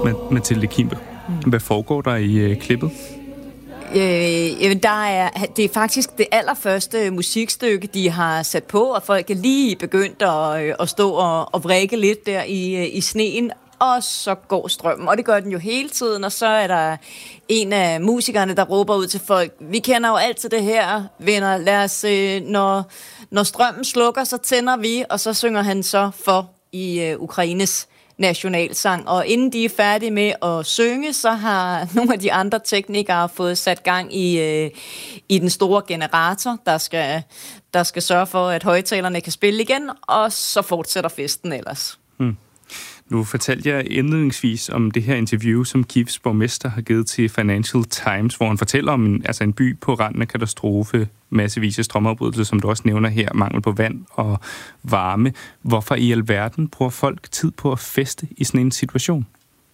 Mathilde Kimpe. Hvad foregår der i klippet? Det er faktisk det allerførste musikstykke, de har sat på, og folk er lige begyndt at stå og vrikke lidt der i sneen, og så går strømmen, og det gør den jo hele tiden, og så er der en af musikerne, der råber ud til folk, vi kender jo altid det her, venner, lad os, når strømmen slukker, så tænder vi, og så synger han så for i Ukraines nationalsang, og inden de er færdige med at synge, så har nogle af de andre teknikere fået sat gang i den store generator, der skal sørge for, at højtalerne kan spille igen, og så fortsætter festen ellers. Nu fortalte jeg indledningsvis om det her interview, som Kievs borgmester har givet til Financial Times, hvor han fortæller om en by på randen af katastrofe, massevis af strømafbrydelser, som du også nævner her, mangel på vand og varme. Hvorfor i alverden bruger folk tid på at feste i sådan en situation?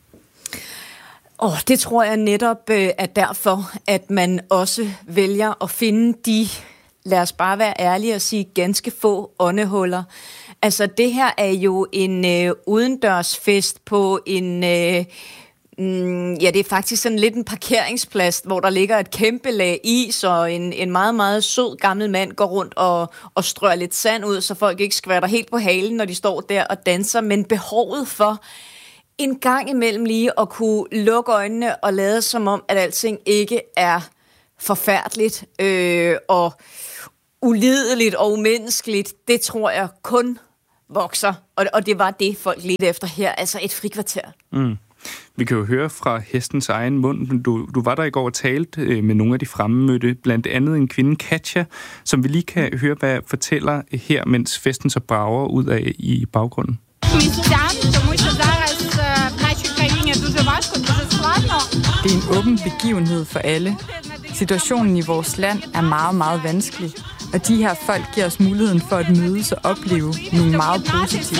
Det tror jeg netop er derfor, at man også vælger at finde de, lad os bare være ærlige og sige, ganske få åndehuller. Altså, det her er jo en udendørsfest på en... det er faktisk sådan lidt en parkeringsplads, hvor der ligger et kæmpe lag is, og en meget, meget sød gammel mand går rundt og strør lidt sand ud, så folk ikke skvatter helt på halen, når de står der og danser. Men behovet for en gang imellem lige at kunne lukke øjnene og lade som om, at alting ikke er forfærdeligt og ulideligt og umenneskeligt, det tror jeg kun vokser. Og det var det, folk ledte efter her, altså et frikvarter. Vi kan jo høre fra hestens egen mund. Du var der i går og talte med nogle af de fremmødte, blandt andet en kvinde, Katja, som vi lige kan høre, hvad fortæller her, mens festen så brager ud af i baggrunden. Det er en åben begivenhed for alle. Situationen i vores land er meget, meget vanskelig. Og de her folk giver os muligheden for at mødes og opleve nogle meget positive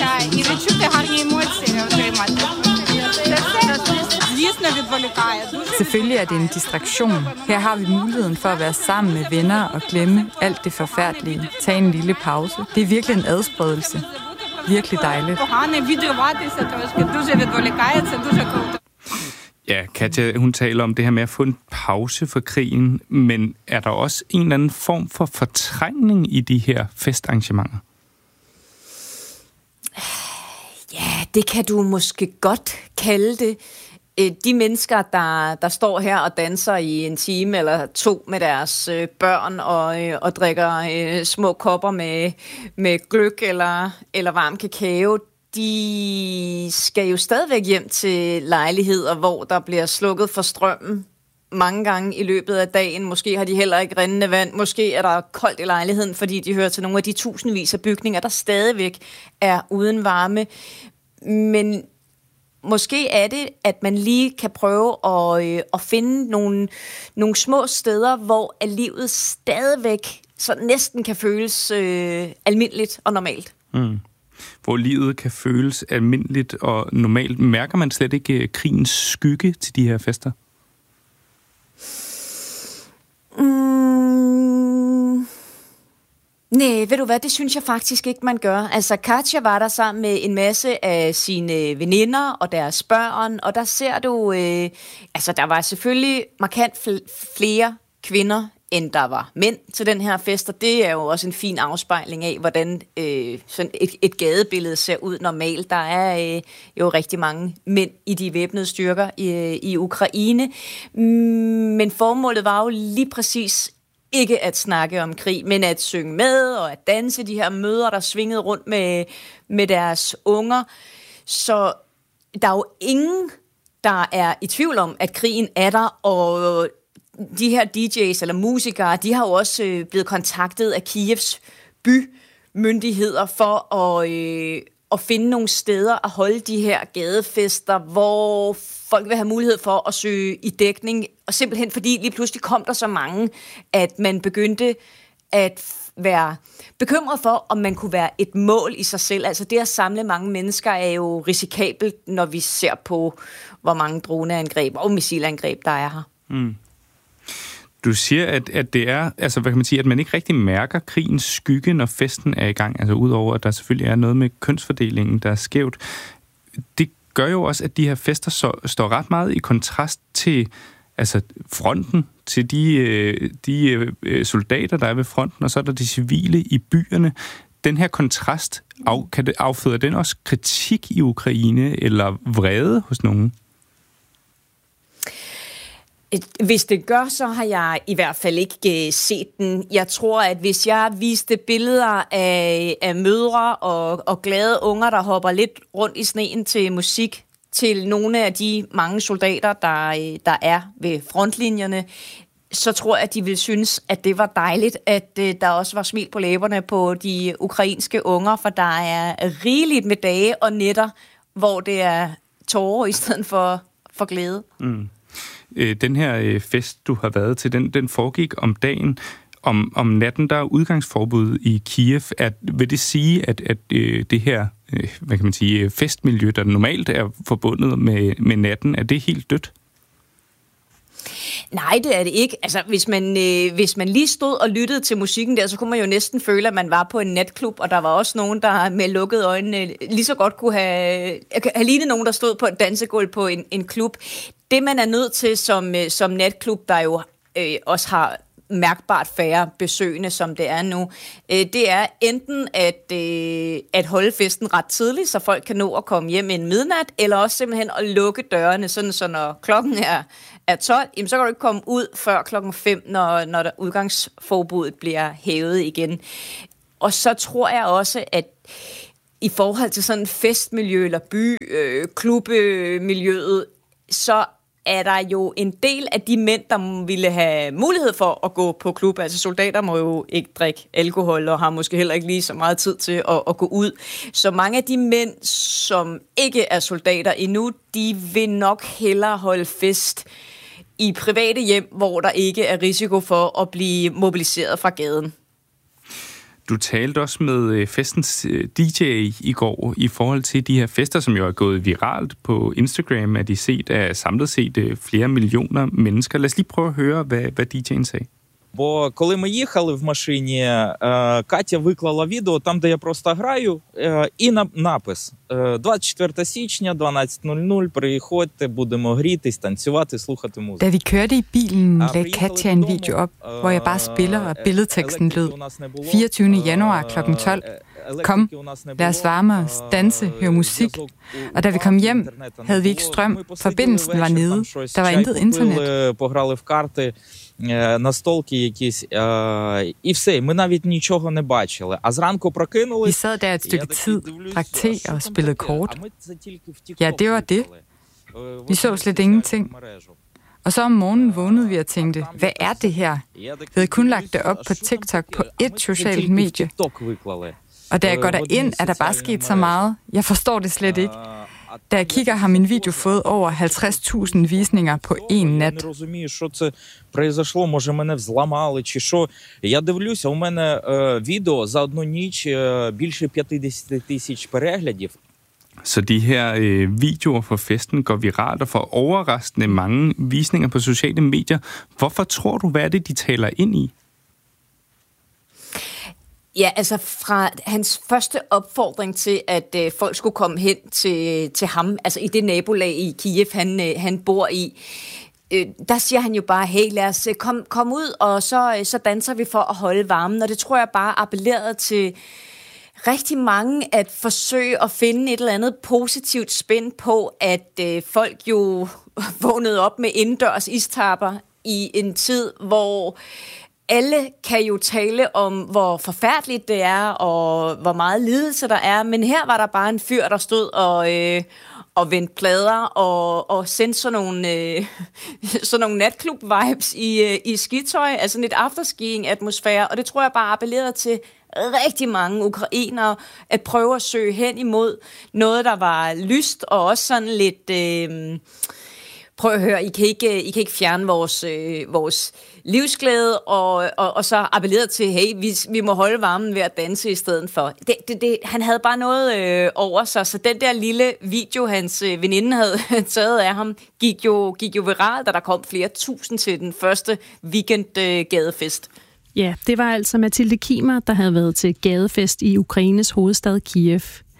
Selvfølgelig er det en distraktion. Her har vi muligheden for at være sammen med venner og glemme alt det forfærdelige. Tag en lille pause. Det er virkelig en adspredelse. Virkelig dejligt. Ja, Katja, hun taler om det her med at få en pause for krigen, men er der også en eller anden form for fortrængning i de her festarrangementer? Ja, det kan du måske godt kalde det. De mennesker, der står her og danser i en time eller to med deres børn og drikker små kopper med gløgg eller varm kakao, de skal jo stadigvæk hjem til lejligheder, hvor der bliver slukket for strømmen mange gange i løbet af dagen. Måske har de heller ikke rindende vand. Måske er der koldt i lejligheden, fordi de hører til nogle af de tusindvis af bygninger, der stadigvæk er uden varme. Men måske er det, at man lige kan prøve at finde nogle små steder, hvor livet stadigvæk så næsten kan føles almindeligt og normalt. Hvor livet kan føles almindeligt og normalt. Mærker man slet ikke krigens skygge til de her fester? Nej, ved du hvad, det synes jeg faktisk ikke, man gør. Altså, Katja var der sammen med en masse af sine veninder og deres børn, og der ser du, der var selvfølgelig markant flere kvinder, end der var mænd til den her fest, og det er jo også en fin afspejling af, hvordan sådan et gadebillede ser ud normalt. Der er jo rigtig mange mænd i de væbnede styrker i Ukraine, men formålet var jo lige præcis ikke at snakke om krig, men at synge med og at danse de her mødre, der svingede rundt med deres unger. Så der er jo ingen, der er i tvivl om, at krigen er der, og de her DJ's eller musikere, de har jo også blevet kontaktet af Kievs bymyndigheder for at finde nogle steder at holde de her gadefester, hvor folk vil have mulighed for at søge i dækning, og simpelthen fordi lige pludselig kom der så mange, at man begyndte at være bekymret for, om man kunne være et mål i sig selv. Altså det at samle mange mennesker er jo risikabelt, når vi ser på, hvor mange droneangreb og missilangreb der er her. Du siger, at det er, altså hvad kan man sige, at man ikke rigtig mærker krigens skygge, når festen er i gang. Altså udover, at der selvfølgelig er noget med kønsfordelingen, der er skævt. Det gør jo også, at de her fester står ret meget i kontrast til fronten, til de soldater, der er ved fronten, og så er der de civile i byerne. Den her kontrast, afføder den også kritik i Ukraine, eller vrede hos nogen? Hvis det gør, så har jeg i hvert fald ikke set den. Jeg tror, at hvis jeg viste billeder af mødre og glade unger, der hopper lidt rundt i sneen til musik, til nogle af de mange soldater, der er ved frontlinjerne, så tror jeg, at de ville synes, at det var dejligt, at der også var smil på læberne på de ukrainske unger, for der er rigeligt med dage og nætter, hvor det er tårer i stedet for glæde. Mm. Den her fest, du har været til, den foregik om dagen. Om natten, der er udgangsforbud i Kiev. Vil det sige, at det her festmiljø, der normalt er forbundet med natten, er det helt dødt? Nej, det er det ikke. Altså, hvis man lige stod og lyttede til musikken der, så kunne man jo næsten føle, at man var på en natklub, og der var også nogen, der med lukkede øjne lige så godt kunne have lignet nogen, der stod på et dansegulv på en klub. Det, man er nødt til som natklub, der jo også har mærkbart færre besøgende, som det er nu, det er enten at holde festen ret tidligt, så folk kan nå at komme hjem inden midnat, eller også simpelthen at lukke dørene, sådan så når klokken er 12, jamen, så kan du ikke komme ud før klokken 5, når der udgangsforbuddet bliver hævet igen. Og så tror jeg også, at i forhold til sådan festmiljø eller klubmiljøet, så er der jo en del af de mænd, der ville have mulighed for at gå på klub. Altså soldater må jo ikke drikke alkohol, og har måske heller ikke lige så meget tid til at gå ud. Så mange af de mænd, som ikke er soldater endnu, de vil nok hellere holde fest i private hjem, hvor der ikke er risiko for at blive mobiliseret fra gaden. Du talte også med festens DJ i går i forhold til de her fester, som jo er gået viralt på Instagram, at de samlet set flere millioner mennesker. Lad os lige prøve at høre, hvad DJ'en sagde. Бо коли ми їхали в машині, Катя виклала відео там, де я просто граю, і напис 24 січня, 12:00, приходьте, будемо грітись, танцювати, слухати музику. Da vi kørte i bilen, lagde Katja en video op, hvor jeg bare spiller, og billedteksten lød 24. januar kl. 12. Kom, lad os varme os, danse, høre musik. Og da vi kom hjem, havde vi ikke strøm. Forbindelsen var nede. Der var intet internet. Пограли в карти, настолки якісь, і все, ми навіть нічого не бачили. А зранку прокинулись. Vi sad der et stykke tid, drak te og spillede kort. Ja, det var det. Vi så slet ingenting. Og så om morgenen vågnede vi og tænkte, hvad er det her? Vi havde kun lagt det op på TikTok på et socialt medie. Og da jeg går derind, er der bare sket så meget. Jeg forstår det slet ikke. Da jeg kigger, har min video fået over 50.000 visninger på en nat. Я не розумію, що це произошло, може мене взламали чи що. Я дивлюся, у мене відео за одну ніч більше 50 тисяч переглядів. Så de her videoer fra festen går viralt og får overraskende mange visninger på sociale medier. Hvorfor tror du, hvad er det, de taler ind i? Ja, altså fra hans første opfordring til, at folk skulle komme hen til ham, altså i det nabolag i Kiev, han bor i, der siger han jo bare, hey, lad os komme ud, og så danser vi for at holde varmen. Og det tror jeg bare appellerede til rigtig mange at forsøge at finde et eller andet positivt spænd på, at folk jo vågnede op med indendørs istapper i en tid, hvor alle kan jo tale om, hvor forfærdeligt det er, og hvor meget lidelse der er, men her var der bare en fyr, der stod og vendte plader og sendte sådan nogle natklub-vibes i skitøj, altså sådan et afterskiing-atmosfære, og det tror jeg bare appellerede til rigtig mange ukrainere at prøve at søge hen imod noget, der var lyst, og også sådan lidt prøv at høre, I kan ikke fjerne vores livsglæde, og så appellerede til, hey, vi må holde varmen ved at danse i stedet for. Han havde bare noget over sig, så den der lille video, hans veninde havde taget af ham, gik jo viralt, da der kom flere tusind til den første weekend-gadefest. Ja, det var altså Mathilde Kimer, der havde været til gadefest i Ukraines hovedstad Kiev.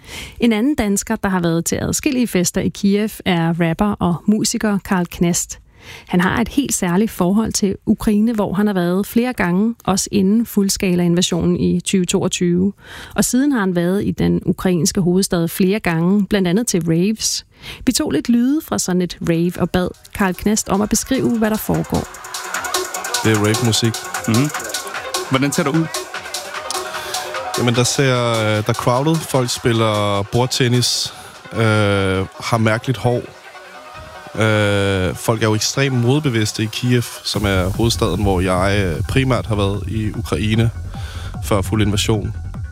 En anden dansker, der har været til adskillige fester i Kiev, er rapper og musiker Carl Knast. Han har et helt særligt forhold til Ukraine, hvor han har været flere gange, også inden fuldskala-invasionen i 2022. Og siden har han været i den ukrainske hovedstad flere gange, blandt andet til raves. Vi tog lidt lyde fra sådan et rave og bad Carl Knast om at beskrive, hvad der foregår. Det er rave-musik. Mm. Hvordan ser det ud? Jamen, der er crowded. Folk spiller bordtennis, har mærkeligt hår. Folk er jo ekstremt modbevidste i Kiev, som er hovedstaden, hvor jeg primært har været i Ukraine før fuld invasion.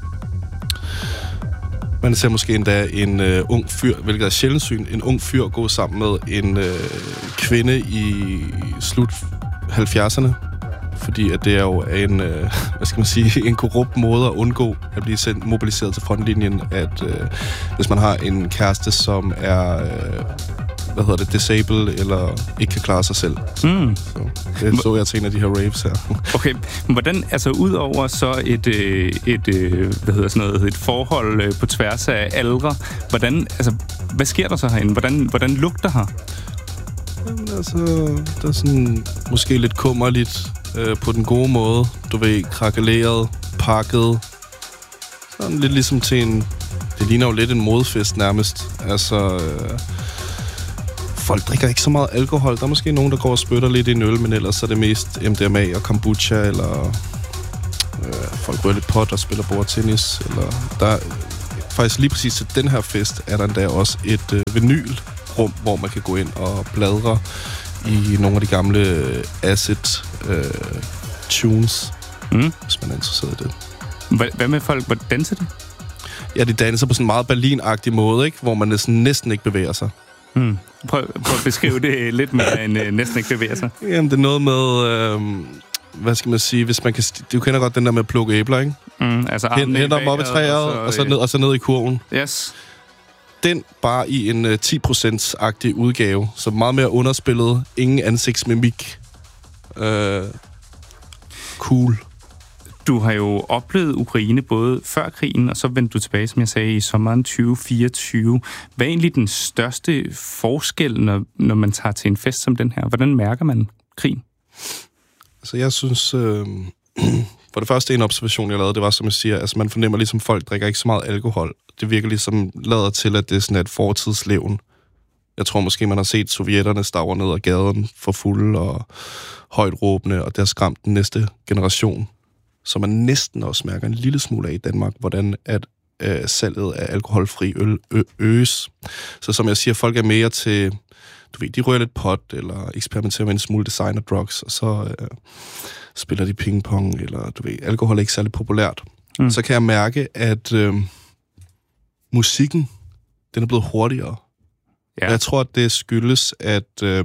Man ser måske endda en ung fyr, hvilket er sjældent syn, en ung fyr gå sammen med en kvinde i slut 70'erne. Fordi at det er jo en, en korrupt måde at undgå at blive sendt mobiliseret til frontlinjen, at hvis man har en kæreste, som er disabled, eller ikke kan klare sig selv. Mm. Så jeg til en af de her raves her. Okay, hvordan, altså udover så et forhold på tværs af aldre, hvad sker der så herinde? Hvordan lugter her? Jamen, altså, der er sådan måske lidt kummerligt på den gode måde. Du ved, krakeleret, pakket. Sådan lidt ligesom til en... Det ligner jo lidt en modefest nærmest. Altså... Folk drikker ikke så meget alkohol. Der er måske nogen, der går og spytter lidt i en øl, men ellers er det mest MDMA og kombucha, eller folk rører lidt pot og spiller bordtennis. Eller der faktisk lige præcis til den her fest er der endda også et vinylrum, hvor man kan gå ind og bladre i nogle af de gamle acid tunes, hvis man er interesseret i det. Hvad med folk? Hvor danser de? Ja, de danser på sådan en meget Berlin-agtig måde, ikke? Hvor man næsten ikke bevæger sig. Prøv at beskrive det lidt mere, end næsten ikke bevæger sig. Jamen, det er noget med... hvad skal man sige? Hvis man kan... Du kender godt den der med at plukke æbler, ikke? Altså Hænder op i træet, og så ned i kurven. Yes. Den bare i en 10%-agtig udgave. Så meget mere underspillet. Ingen ansigtsmimik. Cool. Du har jo oplevet Ukraine både før krigen, og så vendte du tilbage, som jeg sagde, i sommeren 2024. Hvad er egentlig den største forskel, når man tager til en fest som den her? Hvordan mærker man krigen? Altså, jeg synes... for det første en observation, jeg lavede, det var, som jeg siger, altså man fornemmer ligesom, folk drikker ikke så meget alkohol. Det virker ligesom lader til, at det er sådan et fortidslevn. Jeg tror måske, man har set sovjetterne stavre ned ad gaden for fulde og højt råbende, og det har skræmt den næste generation. Så man næsten også mærker en lille smule af i Danmark, hvordan at salget af alkoholfri øl øges. Så som jeg siger, folk er mere til, du ved, de rører lidt pot, eller eksperimenterer med en smule designer drugs, og så spiller de pingpong, eller du ved, alkohol er ikke særlig populært. Så kan jeg mærke, at musikken, den er blevet hurtigere. Ja. Jeg tror, at det skyldes, at der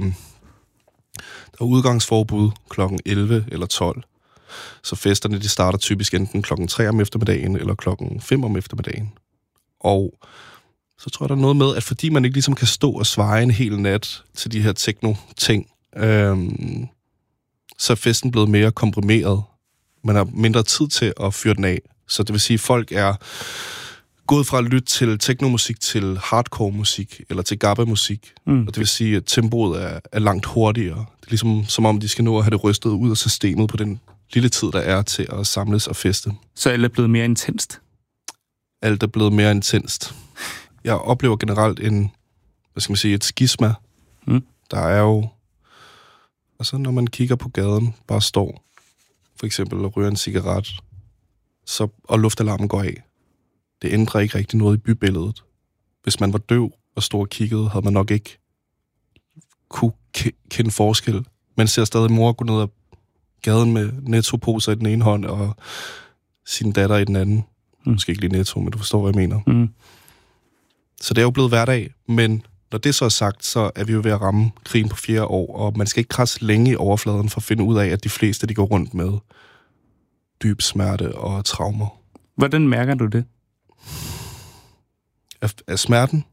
er udgangsforbud klokken 11 eller 12. Så festerne, de starter typisk enten klokken 3 om eftermiddagen, eller klokken 5 om eftermiddagen. Og så tror jeg, der er noget med, at fordi man ikke ligesom kan stå og svare en hel nat til de her techno-ting, så er festen blevet mere komprimeret. Man har mindre tid til at fyre den af. Så det vil sige, at folk er gået fra at lytte til technomusik til hardcore-musik, eller til gabba-musik. Og det vil sige, at tempoet er langt hurtigere. Det er ligesom, som om de skal nå at have det rystet ud af systemet på den lille tid, der er til at samles og feste. Så alt er blevet mere intenst? Alt er blevet mere intenst. Jeg oplever generelt et skisma. Der er jo... Altså, når man kigger på gaden, bare står, for eksempel, og ryger en cigaret, og luftalarmen går af. Det ændrer ikke rigtig noget i bybilledet. Hvis man var døv og stod og kiggede, havde man nok ikke kunne kende forskel. Man ser stadig mor gå ned ad gaden med Netto-poser i den ene hånd, og sin datter i den anden. Måske ikke lige Netto, men du forstår, hvad jeg mener. Så det er jo blevet hverdag, men når det så er sagt, så er vi jo ved at ramme krigen på 4 år, og man skal ikke krasse længe i overfladen for at finde ud af, at de fleste, de går rundt med dyb smerte og traumer. Hvordan mærker du det? Af smerten?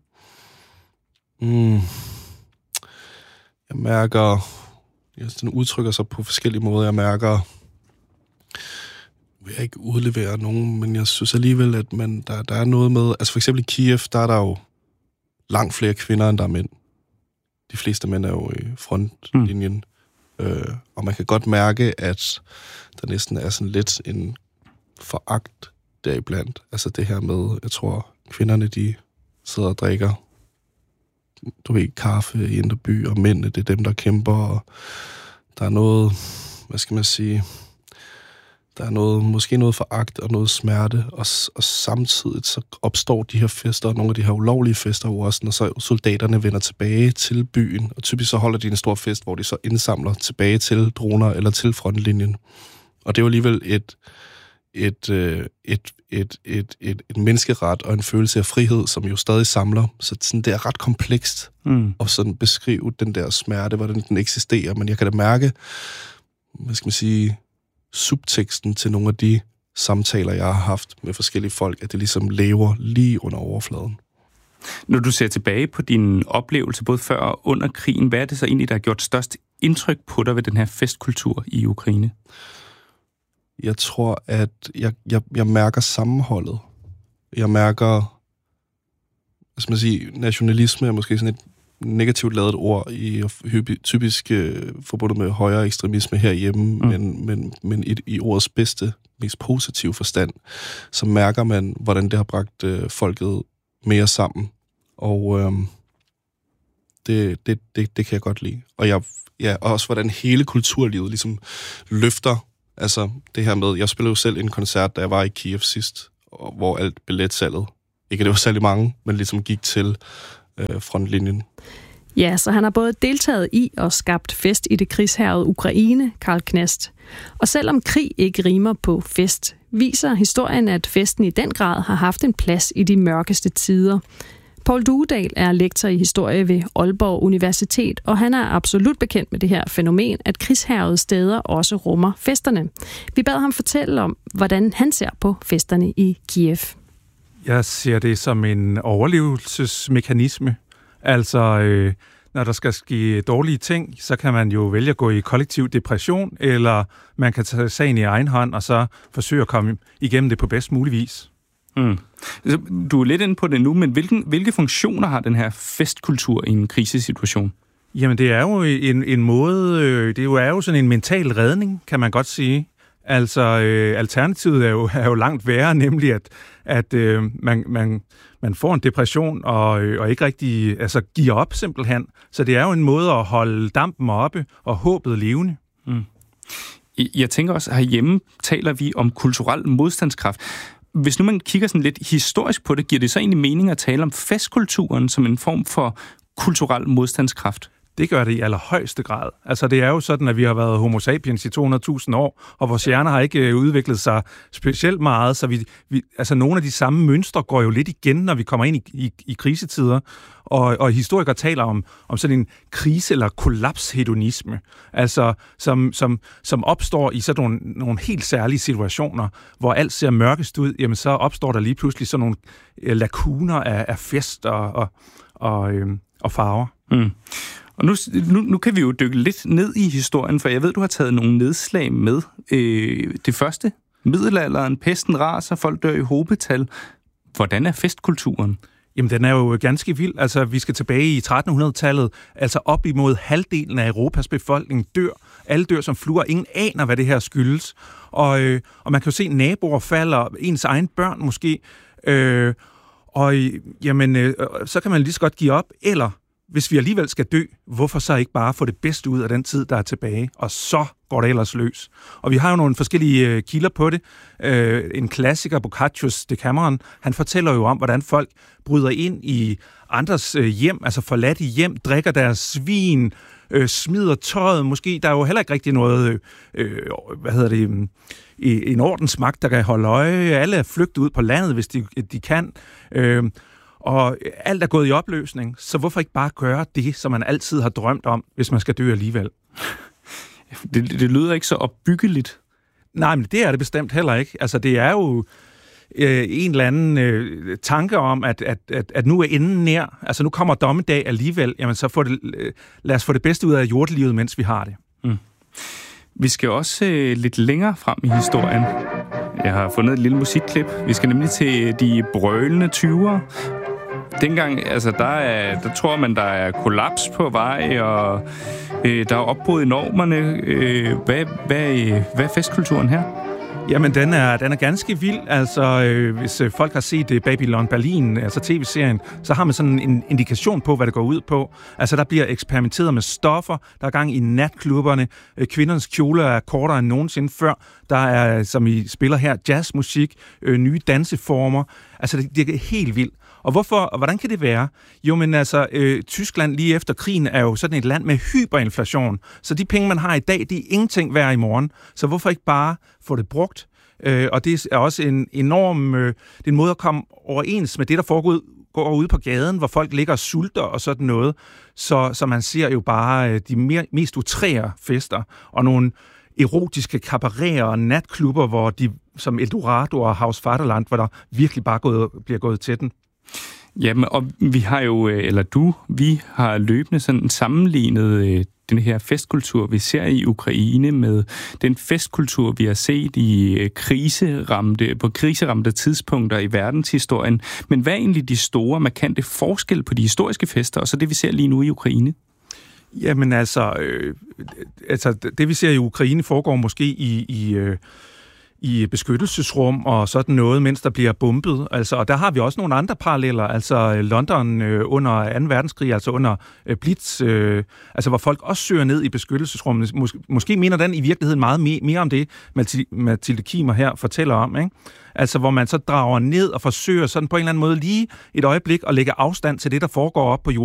Jeg mærker... Den udtrykker sig på forskellige måder. Jeg mærker vil jeg ikke udlevere nogen, men jeg synes alligevel, at der er noget med... Altså for eksempel i Kiev, der er der jo langt flere kvinder, end der er mænd. De fleste mænd er jo i frontlinjen. Og man kan godt mærke, at der næsten er sådan lidt en foragt deriblandt. Altså det her med, jeg tror, kvinderne, de sidder og drikker, du ved, kaffe i Indre By, og mændene, det er dem, der kæmper, og der er noget, hvad skal man sige, der er noget, måske noget foragt og noget smerte, og samtidig så opstår de her fester, nogle af de her ulovlige fester også, når så soldaterne vender tilbage til byen, og typisk så holder de en stor fest, hvor de så indsamler tilbage til droner eller til frontlinjen. Og det er jo alligevel et menneskeret og en følelse af frihed, som jo stadig samler. Så sådan, det er ret komplekst at sådan beskrive den der smerte, hvordan den eksisterer. Men jeg kan da mærke, hvad skal man sige, subteksten til nogle af de samtaler, jeg har haft med forskellige folk, at det ligesom lever lige under overfladen. Når du ser tilbage på din oplevelse, både før og under krigen, hvad er det så egentlig, der har gjort størst indtryk på dig ved den her festkultur i Ukraine? Jeg tror, at jeg mærker sammenholdet. Jeg mærker, hvad skal man sige, nationalisme er måske sådan et negativt lavet ord, typisk forbundet med højere ekstremisme herhjemme, men i ordets bedste, mest positive forstand, så mærker man, hvordan det har bragt folket mere sammen. Og det kan jeg godt lide. Og også hvordan hele kulturlivet ligesom løfter. Altså det her med, jeg spillede jo selv en koncert, da jeg var i Kiev sidst, hvor alt billetsalget, ikke det var særlig mange, men ligesom gik til frontlinjen. Ja, så han har både deltaget i og skabt fest i det krigshærgede Ukraine, Carl Knast. Og selvom krig ikke rimer på fest, viser historien, at festen i den grad har haft en plads i de mørkeste tider. Poul Duedal er lektor i historie ved Aalborg Universitet, og han er absolut bekendt med det her fænomen, at krigshærgede steder også rummer festerne. Vi bad ham fortælle om, hvordan han ser på festerne i Kiev. Jeg ser det som en overlevelsesmekanisme. Altså, når der skal ske dårlige ting, så kan man jo vælge at gå i kollektiv depression, eller man kan tage sagen i egen hånd, og så forsøge at komme igennem det på bedst mulig vis. Du er lidt inde på det nu, men hvilke funktioner har den her festkultur i en krisesituation? Jamen, det er jo en måde, det er jo sådan en mental redning, kan man godt sige. Altså, alternativet er jo langt værre, nemlig at man får en depression og ikke rigtig giver op simpelthen. Så det er jo en måde at holde dampen oppe og håbet levende. Jeg tænker også, herhjemme taler vi om kulturel modstandskraft. Hvis nu man kigger sådan lidt historisk på det, giver det så egentlig mening at tale om festkulturen som en form for kulturel modstandskraft? Det gør det i allerhøjeste grad. Altså det er jo sådan, at vi har været homo sapiens i 200.000 år, og vores hjerner har ikke udviklet sig specielt meget, så vi altså nogle af de samme mønstre går jo lidt igen, når vi kommer ind i krisetider. Og historikere taler om sådan en krise- eller kollapshedonisme, altså som opstår i sådan nogle helt særlige situationer, hvor alt ser mørkest ud, jamen så opstår der lige pludselig sådan nogle lakuner af fest og farver. Og nu kan vi jo dykke lidt ned i historien, for jeg ved, du har taget nogle nedslag med. Det første, middelalderen, pesten raser, folk dør i hobetal. Hvordan er festkulturen? Jamen, den er jo ganske vild. Altså, vi skal tilbage i 1300-tallet. Altså, op imod halvdelen af Europas befolkning dør. Alle dør som fluer. Ingen aner, hvad det her skyldes. Og man kan jo se, at naboer falder, ens egen børn måske. Så kan man lige så godt give op. Eller, hvis vi alligevel skal dø, hvorfor så ikke bare få det bedste ud af den tid, der er tilbage? Og så går det ellers løs. Og vi har jo nogle forskellige kilder på det. En klassiker, Boccaccios Decameron, han fortæller jo om, hvordan folk bryder ind i andres hjem, altså forladte hjem, drikker deres svin, smider tøjet. Måske der er jo heller ikke rigtig noget, en ordensmagt, der kan holde øje. Alle er flygtet ud på landet, hvis de kan. Og alt er gået i opløsning, så hvorfor ikke bare gøre det, som man altid har drømt om, hvis man skal dø alligevel? Det lyder ikke så opbyggeligt. Nej, men det er det bestemt heller ikke. Altså, det er jo en eller anden tanke om, at nu er enden nær. Altså, nu kommer dommedag alligevel. Jamen, så lad os få det bedste ud af jordelivet, mens vi har det. Vi skal også lidt længere frem i historien. Jeg har fundet et lille musikklip. Vi skal nemlig til de brølende 20'ere. Dengang, altså, der tror man, der er kollaps på vej, og der er opbrud i normerne. Hvad er festkulturen her? Jamen, den er ganske vild. Altså, hvis folk har set Babylon Berlin, altså tv-serien, så har man sådan en indikation på, hvad det går ud på. Altså, der bliver eksperimenteret med stoffer, der er gang i natklubberne, kvindernes kjoler er kortere end nogensinde før, der er, som I spiller her, jazzmusik, nye danseformer. Altså, det er helt vildt. Og hvordan kan det være? Jo, men altså, Tyskland lige efter krigen er jo sådan et land med hyperinflation, så de penge, man har i dag, de er ingenting værd i morgen. Så hvorfor ikke bare få det brugt? Og det er også en enorm... det er en måde at komme overens med det, der går ude på gaden, hvor folk ligger og sulter og sådan noget. Så man ser jo bare de mest utrære fester, og nogle erotiske cabareter og natklubber, hvor de som Eldorado og Haus Vaterland, hvor der virkelig bare bliver gået til den. Jamen, og vi har jo, vi har løbende sådan sammenlignet den her festkultur, vi ser i Ukraine, med den festkultur, vi har set på kriseramte tidspunkter i verdenshistorien. Men hvad er egentlig de store, markante forskelle på de historiske fester, og så det, vi ser lige nu i Ukraine? Jamen altså, det vi ser i Ukraine foregår måske i beskyttelsesrum og sådan noget, mens der bliver bombet. Altså, og der har vi også nogle andre paralleller. Altså London under 2. verdenskrig, altså under Blitz, altså hvor folk også søger ned i beskyttelsesrummet. Måske mener den i virkeligheden meget mere om det, Mathilde Kiemer her fortæller om, ikke? Altså hvor man så drager ned og forsøger sådan på en eller anden måde lige et øjeblik at lægge afstand til det, der foregår op på jorden.